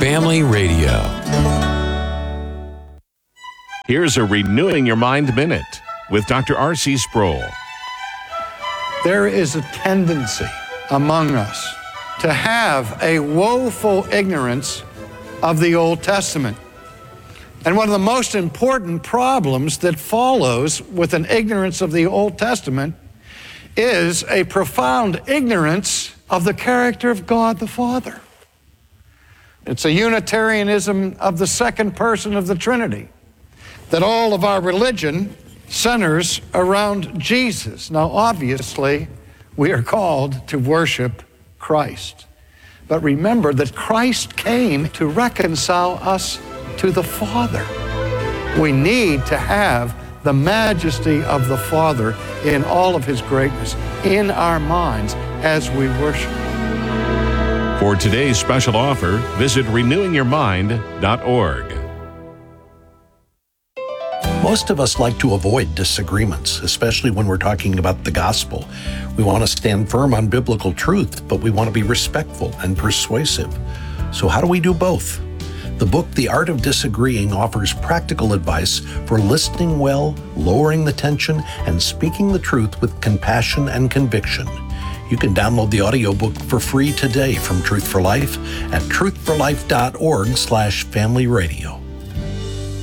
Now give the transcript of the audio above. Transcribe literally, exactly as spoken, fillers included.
Family Radio. Here's a Renewing Your Mind Minute with Doctor R C Sproul. There is a tendency among us to have a woeful ignorance of the Old Testament. And one of the most important problems that follows with an ignorance of the Old Testament is a profound ignorance of the character of God the Father. It's a Unitarianism of the second person of the Trinity, that all of our religion centers around Jesus. Now, obviously, we are called to worship Christ. But remember that Christ came to reconcile us to the Father. We need to have the majesty of the Father in all of his greatness in our minds as we worship. For today's special offer, visit renewing your mind dot org. Most of us like to avoid disagreements, especially when we're talking about the gospel. We want to stand firm on biblical truth, but we want to be respectful and persuasive. So how do we do both? The book, The Art of Disagreeing, offers practical advice for listening well, lowering the tension, and speaking the truth with compassion and conviction. You can download the audiobook for free today from Truth for Life at truth for life dot org slash family radio.